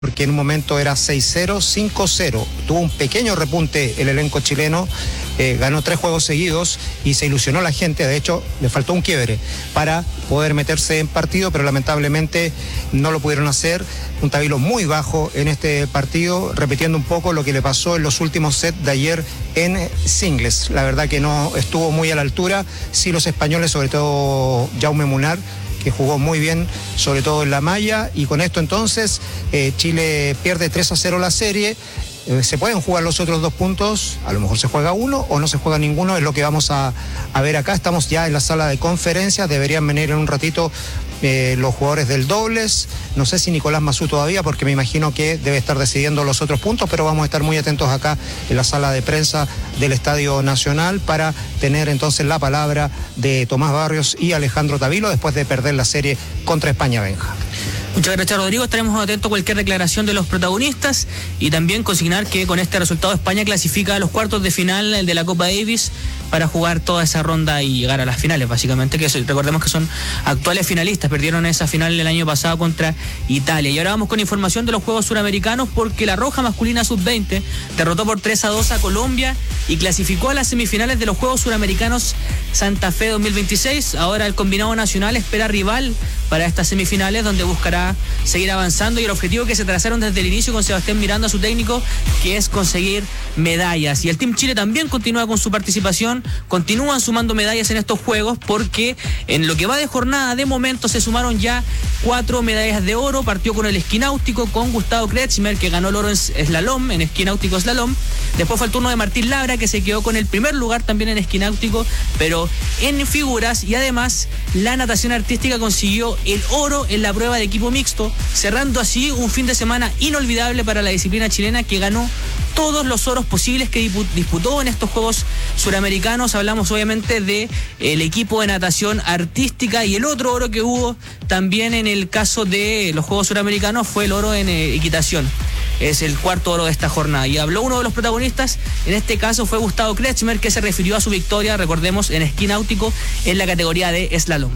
porque en un momento era 6-0, 5-0. Tuvo un pequeño repunte el elenco chileno, ganó 3 juegos seguidos y se ilusionó la gente. De hecho, le faltó un quiebre para poder meterse en partido, pero lamentablemente no lo pudieron hacer. Un Tabilo muy bajo en este partido, repitiendo un poco lo que le pasó en los últimos sets de ayer en singles. La verdad que no estuvo muy a la altura. Sí, los españoles, sobre todo Jaume Munar, que jugó muy bien, sobre todo en la malla, y con esto entonces Chile pierde 3-0 la serie. Se pueden jugar los otros 2 puntos, a lo mejor se juega uno o no se juega ninguno, es lo que vamos a ver acá. Estamos ya en la sala de conferencias, deberían venir en un ratito los jugadores del dobles. No sé si Nicolás Mazú todavía, porque me imagino que debe estar decidiendo los otros puntos, pero vamos a estar muy atentos acá en la sala de prensa del Estadio Nacional para tener entonces la palabra de Tomás Barrios y Alejandro Tabilo después de perder la serie contra España, Benja. Muchas gracias, Rodrigo. Estaremos atentos a cualquier declaración de los protagonistas y también consignar que con este resultado España clasifica a los cuartos de final de la Copa Davis para jugar toda esa ronda y llegar a las finales, básicamente, que recordemos que son actuales finalistas, perdieron esa final el año pasado contra Italia. Y ahora vamos con información de los Juegos Suramericanos, porque la Roja masculina sub-20 derrotó por 3-2 a Colombia y clasificó a las semifinales de los Juegos Suramericanos Santa Fe 2026. Ahora el combinado nacional espera rival para estas semifinales, donde buscará seguir avanzando, y el objetivo que se trazaron desde el inicio con Sebastián Miranda, su técnico, que es conseguir medallas. Y el Team Chile también continúa con su participación, continúan sumando medallas en estos juegos, porque en lo que va de jornada, de momento se sumaron ya 4 medallas de oro. Partió con el esquí náutico con Gustavo Kretschmer, que ganó el oro en slalom, en esquí náutico slalom. Después fue el turno de Martín Labra, que se quedó con el primer lugar también en esquí náutico, pero en figuras. Y además la natación artística consiguió el oro en la prueba de equipo mixto, cerrando así un fin de semana inolvidable para la disciplina chilena, que ganó todos los oros posibles que disputó en estos Juegos Suramericanos. Hablamos obviamente de el equipo de natación artística, y el otro oro que hubo también en el caso de los Juegos Suramericanos fue el oro en equitación. Es el 4º oro de esta jornada. Y habló uno de los protagonistas, en este caso fue Gustavo Kretschmer, que se refirió a su victoria, recordemos, en esquí náutico en la categoría de slalom.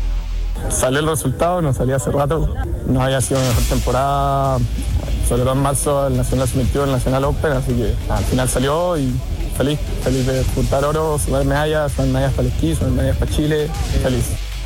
Salió el resultado, no salía hace rato, no había sido la mejor temporada, sobre todo en marzo el Nacional Sub-21, el Nacional Open, así que al final salió y feliz de disputar oro, sumar medallas para el esquí, sumar medallas para Chile, feliz.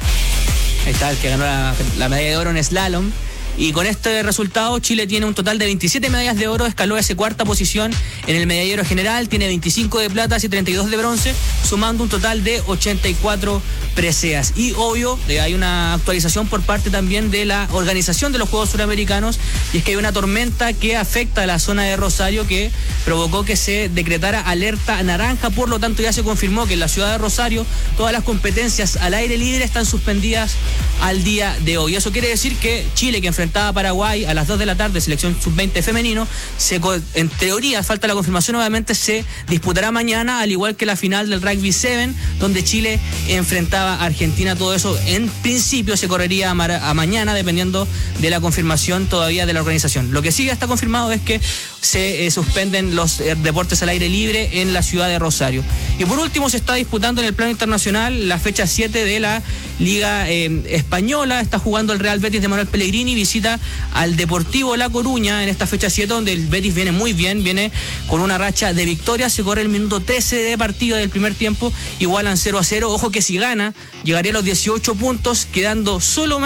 Ahí está el que ganó la medalla de oro en slalom. Y con este resultado Chile tiene un total de 27 medallas de oro, escaló a esa 4ª posición en el medallero general, tiene 25 de plata y 32 de bronce, sumando un total de 84 preseas. Y obvio, hay una actualización por parte también de la organización de los Juegos Suramericanos, y es que hay una tormenta que afecta a la zona de Rosario, que provocó que se decretara alerta naranja. Por lo tanto, ya se confirmó que en la ciudad de Rosario todas las competencias al aire libre están suspendidas al día de hoy. Eso quiere decir que Chile, que enfrentaba a Paraguay a las 2 de la tarde, selección sub-20 femenino, en teoría, falta la confirmación, obviamente se disputará mañana, al igual que la final del Rugby 7, donde Chile enfrentaba a Argentina. Todo eso en principio se correría a mañana, dependiendo de la confirmación todavía de la organización. Lo que sí ya está confirmado es que se suspenden los deportes al aire libre en la ciudad de Rosario. Y por último, se está disputando en el plano internacional la fecha 7 de la Liga Española. Está jugando el Real Betis de Manuel Pellegrini, visita al Deportivo La Coruña en esta fecha 7, donde el Betis viene muy bien, viene con una racha de victorias. Se corre el minuto 13 de partido del primer tiempo, igualan 0-0. Ojo que si gana, llegaría a los 18 puntos, quedando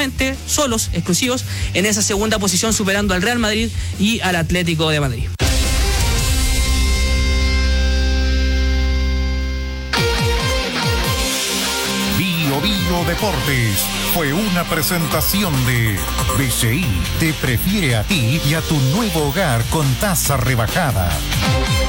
exclusivos en esa segunda posición, superando al Real Madrid y al Atlético de Madrid. Bio Deportes fue una presentación de BCI. Te prefiere a ti y a tu nuevo hogar con tasa rebajada.